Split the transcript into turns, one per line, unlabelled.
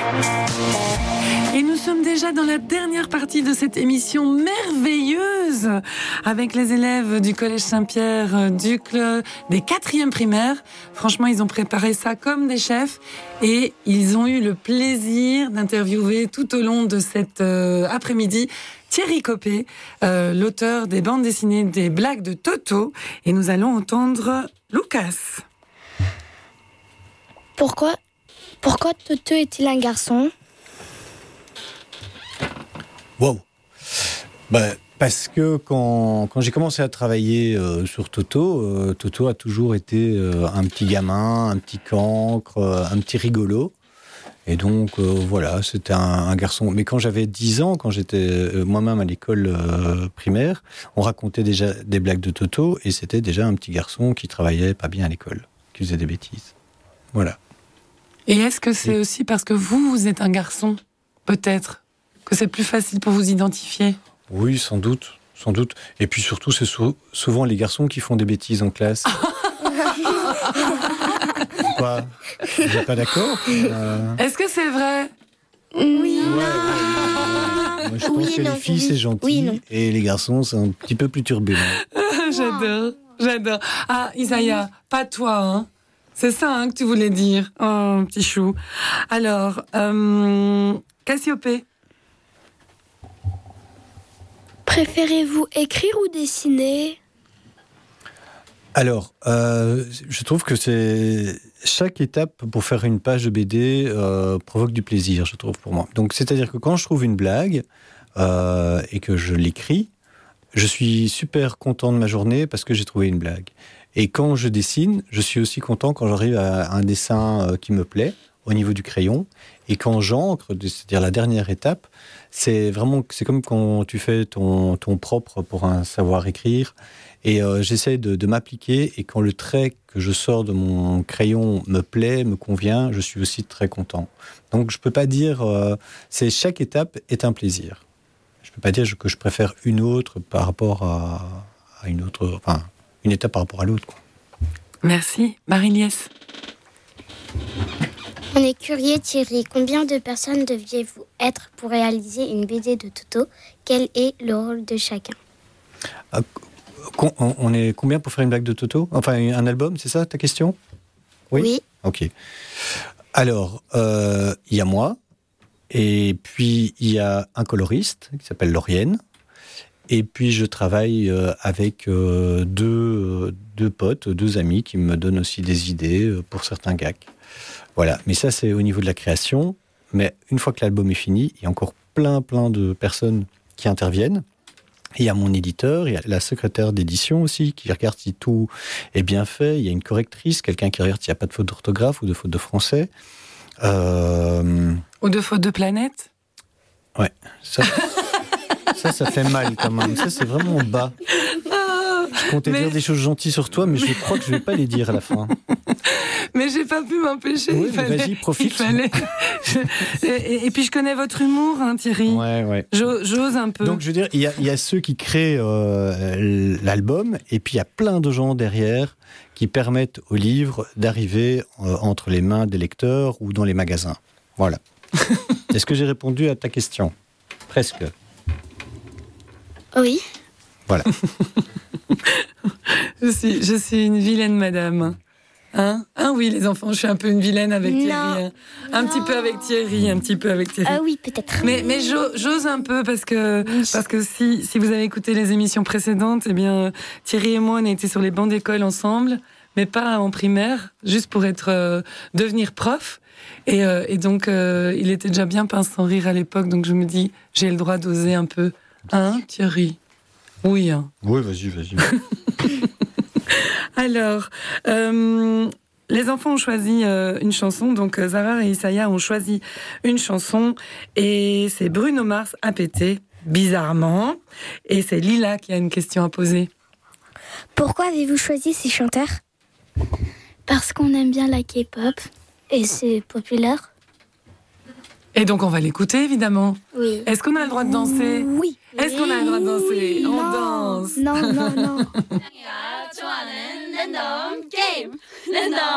Et nous sommes déjà dans la dernière partie de cette émission merveilleuse avec les élèves du Collège Saint-Pierre, du club des 4e primaires. Franchement, ils ont préparé ça comme des chefs et ils ont eu le plaisir d'interviewer tout au long de cet après-midi Thierry Coppée, l'auteur des bandes dessinées des blagues de Toto. Et nous allons entendre Lucas.
Pourquoi Toto est-il un garçon ?
Wow. Parce que quand j'ai commencé à travailler sur Toto, Toto a toujours été un petit gamin, un petit cancre, un petit rigolo. Et donc, voilà, c'était un garçon. Mais quand j'avais 10 ans, quand j'étais moi-même à l'école primaire, on racontait déjà des blagues de Toto et c'était déjà un petit garçon qui travaillait pas bien à l'école, qui faisait des bêtises. Voilà.
Et est-ce que c'est aussi parce que vous êtes un garçon, peut-être, que c'est plus facile pour vous identifier ?
Oui, sans doute. Et puis surtout, c'est souvent les garçons qui font des bêtises en classe. Quoi ? Vous n'êtes pas d'accord ?
Est-ce que c'est vrai ?
Oui.
Moi, je pense que les filles, c'est gentil, et les garçons, c'est un petit peu plus turbulent.
J'adore. Ah, Isaiah, pas toi, hein ? C'est ça que tu voulais dire. Oh, petit chou. Alors, Cassiopée.
Préférez-vous écrire ou dessiner ?
Alors, je trouve que chaque étape pour faire une page de BD provoque du plaisir, je trouve, pour moi. Donc, c'est-à-dire que quand je trouve une blague et que je l'écris, je suis super content de ma journée parce que j'ai trouvé une blague. Et quand je dessine, je suis aussi content quand j'arrive à un dessin qui me plaît au niveau du crayon. Et quand j'encre, c'est-à-dire la dernière étape, c'est comme quand tu fais ton propre pour un savoir écrire. Et j'essaie de m'appliquer. Et quand le trait que je sors de mon crayon me plaît, me convient, je suis aussi très content. Donc je peux pas dire, chaque étape est un plaisir. Je peux pas dire que je préfère une autre par rapport à une autre, enfin une étape par rapport à l'autre, quoi.
Merci, Marie-Liesse.
On est curieux, Thierry. Combien de personnes deviez-vous être pour réaliser une BD de Toto ? Quel est le rôle de chacun ?
On est combien pour faire une blague de Toto ? Enfin, un album, c'est ça ta question ?
Oui.
Ok. Alors, il y a moi, et puis il y a un coloriste qui s'appelle Laurienne, et puis je travaille avec deux potes, 2 amis qui me donnent aussi des idées pour certains gags. Voilà, mais ça c'est au niveau de la création. Mais une fois que l'album est fini, il y a encore plein de personnes qui interviennent. Il y a mon éditeur, il y a la secrétaire d'édition aussi qui regarde si tout est bien fait. Il y a une correctrice, quelqu'un qui regarde s'il n'y a pas de faute d'orthographe ou de faute de français.
Ou de faute de planète ?
Ouais, ça fait mal quand même. Ça c'est vraiment bas. Je comptais dire des choses gentilles sur toi, mais je crois que je ne vais pas les dire à la fin.
Mais j'ai pas pu m'empêcher.
Oui, vas-y, profite.
Et puis je connais votre humour, Thierry.
Ouais.
J'ose un peu.
Donc je veux dire, il y a ceux qui créent l'album, et puis il y a plein de gens derrière qui permettent au livre d'arriver entre les mains des lecteurs ou dans les magasins. Voilà. Est-ce que j'ai répondu à ta question ? Presque.
Oui.
Voilà.
Je suis une vilaine madame. Hein, oui, les enfants, je suis un peu une vilaine avec Thierry. Un petit peu avec Thierry.
Ah oui, peut-être.
Mais j'ose un peu parce que si vous avez écouté les émissions précédentes, eh bien, Thierry et moi, on a été sur les bancs d'école ensemble, mais pas en primaire, juste pour devenir prof. Et donc, il était déjà bien pince sans rire à l'époque, donc je me dis, j'ai le droit d'oser un peu. Hein, Thierry ? Oui.
Oui, vas-y.
Alors, les enfants ont choisi une chanson, donc Zara et Isaiah ont choisi une chanson, et c'est Bruno Mars a pété, bizarrement, et c'est Lila qui a une question à poser.
Pourquoi avez-vous choisi ces chanteurs ? Parce qu'on aime bien la K-pop, et c'est populaire.
Et donc on va l'écouter, évidemment.
Oui.
Est-ce qu'on a le droit de danser ?
Oui.
Est-ce qu'on a le droit de danser ?
Non.
On danse.
Non.